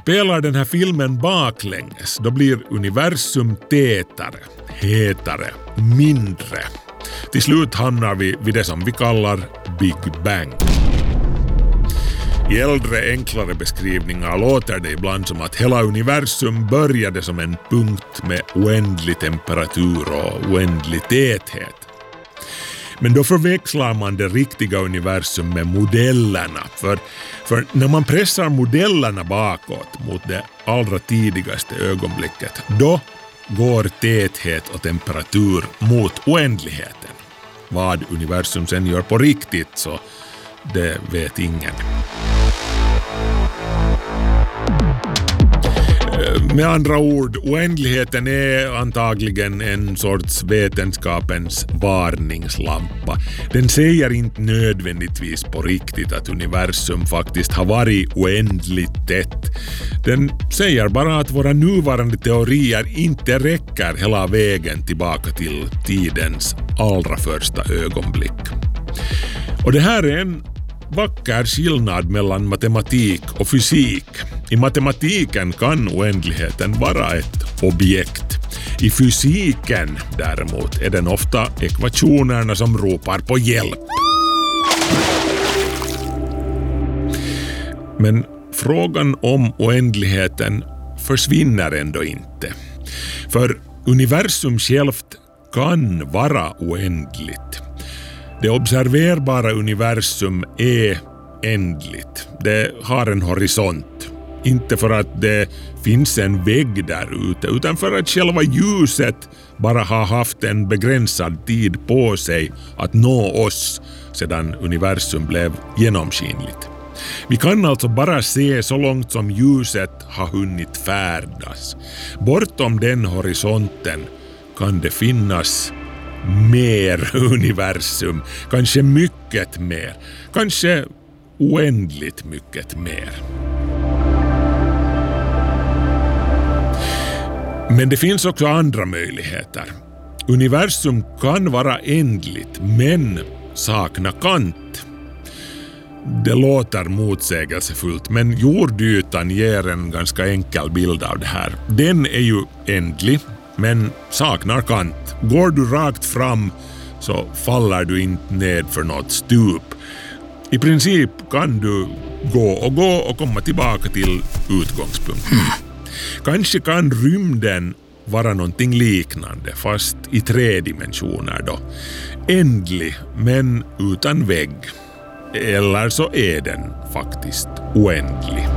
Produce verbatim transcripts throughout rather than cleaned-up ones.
spelar den här filmen baklänges, då blir universum tätare, hetare, mindre. Till slut hamnar vi vid det som vi kallar Big Bang. I äldre, enklare beskrivningar låter det ibland som att hela universum började som en punkt med oändlig temperatur och oändlig täthet. Men då förväxlar man det riktiga universum med modellerna. För, för när man pressar modellerna bakåt mot det allra tidigaste ögonblicket, då går täthet och temperatur mot oändligheten. Vad universum sen gör på riktigt, så det vet ingen. Med andra ord, oändligheten är antagligen en sorts vetenskapens varningslampa. Den säger inte nödvändigtvis på riktigt att universum faktiskt har varit oändligt tätt. Den säger bara att våra nuvarande teorier inte räcker hela vägen tillbaka till tidens allra första ögonblick. Och det här är en vacker skillnad mellan matematik och fysik. I matematiken kan oändligheten vara ett objekt. I fysiken däremot är den ofta ekvationerna som ropar på hjälp. Men frågan om oändligheten försvinner ändå inte. För universum självt kan vara oändligt. Det observerbara universum är ändligt. Det har en horisont. Inte för att det finns en vägg där ute, utan för att själva ljuset bara har haft en begränsad tid på sig att nå oss sedan universum blev genomskinligt. Vi kan alltså bara se så långt som ljuset har hunnit färdas. Bortom den horisonten kan det finnas mer universum, kanske mycket mer, kanske oändligt mycket mer. Men det finns också andra möjligheter. Universum kan vara ändligt, men sakna kant. Det låter motsägelsefullt, men jordytan ger en ganska enkel bild av det här. Den är ju ändlig, men saknar kant. Går du rakt fram så faller du inte ned för något stup. I princip kan du gå och gå och komma tillbaka till utgångspunkten. Kanske kan rymden vara någonting liknande, fast i tre dimensioner då. Ändlig, men utan vägg. Eller så är den faktiskt oändlig.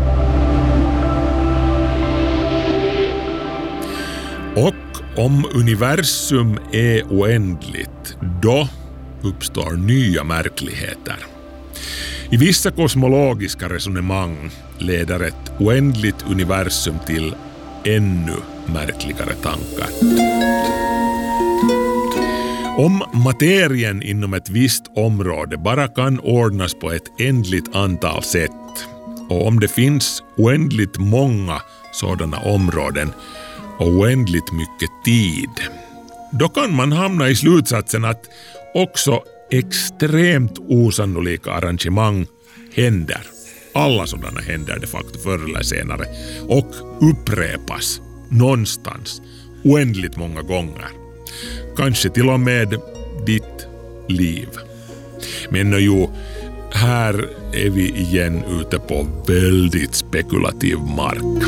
Och om universum är oändligt, då uppstår nya märkligheter. I vissa kosmologiska resonemang leder ett oändligt universum till ännu märkligare tankar. Om materien inom ett visst område bara kan ordnas på ett ändligt antal sätt, och om det finns oändligt många sådana områden och oändligt mycket tid, då kan man hamna i slutsatsen att också extremt osannolika arrangemang händer. Alla sådana händer de facto förr eller senare och upprepas någonstans oändligt många gånger. Kanske till och med ditt liv. Men jo, här är vi igen ute på väldigt spekulativ mark.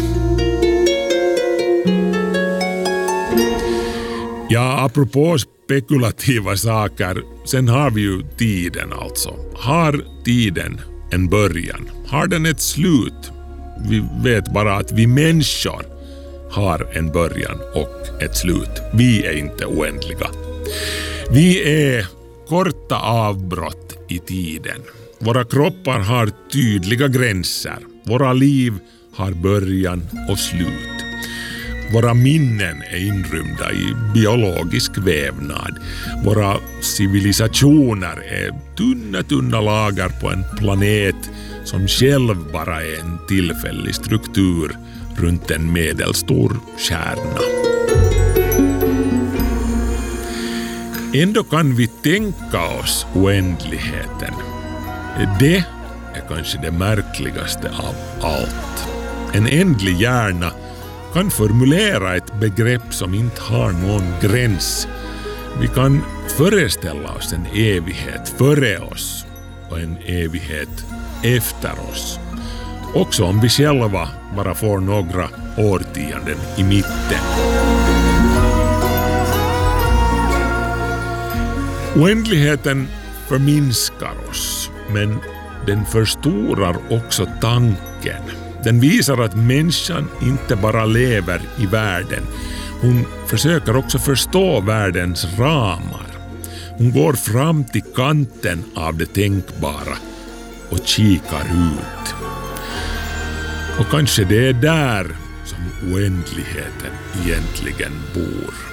Ja, apropå spekulativa saker, sen har vi ju tiden alltså. Har tiden en början? Har den ett slut? Vi vet bara att vi människor har en början och ett slut. Vi är inte oändliga. Vi är korta avbrott i tiden. Våra kroppar har tydliga gränser. Våra liv har början och slut. Våra minnen är inrymda i biologisk vävnad. Våra civilisationer är tunna, tunna lagar på en planet som själv bara är en tillfällig struktur runt en medelstor kärna. Ändå kan vi tänka oss oändligheten. Det är kanske det märkligaste av allt. En ändlig hjärna kan formulera ett begrepp som inte har någon gräns. Vi kan föreställa oss en evighet före oss och en evighet efter oss. Också om vi själva bara får några årtionden i mitten. Oändligheten förminskar oss, men den förstorar också tanken. Den visar att människan inte bara lever i världen. Hon försöker också förstå världens ramar. Hon går fram till kanten av det tänkbara och kikar ut. Och kanske det är där som oändligheten egentligen bor.